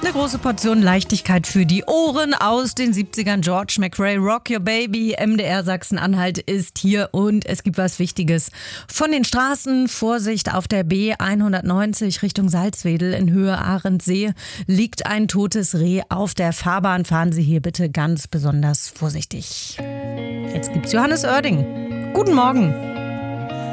Eine große Portion Leichtigkeit für die Ohren aus den 70ern. George McRae, Rock Your Baby. MDR Sachsen-Anhalt ist hier und es gibt was Wichtiges. Von den Straßen, Vorsicht auf der B190 Richtung Salzwedel in Höhe Ahrensee liegt ein totes Reh auf der Fahrbahn. Fahren Sie hier bitte ganz besonders vorsichtig. Jetzt gibt's Johannes Oerding. Guten Morgen.